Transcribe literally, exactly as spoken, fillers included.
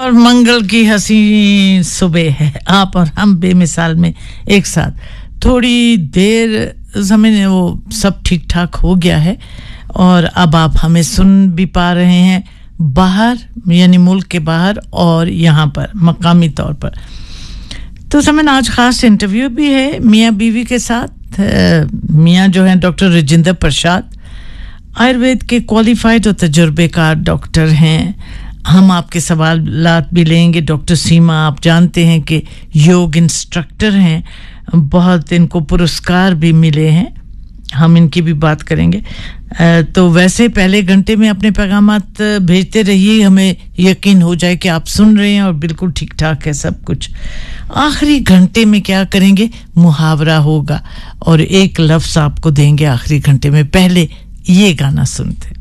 और मंगल की हंसी सुबह है, आप और हम बेमिसाल में एक साथ। थोड़ी देर समय वो सब ठीक ठाक हो गया है और अब आप हमें सुन भी पा रहे हैं बाहर, यानी मुल्क के बाहर और यहाँ पर मकामी तौर पर। तो समय आज खास इंटरव्यू भी है मियाँ बीवी के साथ। मियाँ जो हैं डॉक्टर राजेंद्र प्रसाद, आयुर्वेद के क्वालिफाइड और तजुर्बेकार डॉक्टर हैं। हम आपके सवालात भी लेंगे। डॉक्टर सीमा, आप जानते हैं कि योग इंस्ट्रक्टर हैं, बहुत इनको पुरस्कार भी मिले हैं, हम इनकी भी बात करेंगे। तो वैसे पहले घंटे में अपने पैगामात भेजते रहिए, हमें यकीन हो जाए कि आप सुन रहे हैं और बिल्कुल ठीक ठाक है सब कुछ। आखिरी घंटे में क्या करेंगे, मुहावरा होगा और एक लफ्ज़ आपको देंगे आखिरी घंटे में। पहले ये गाना सुनते हैं।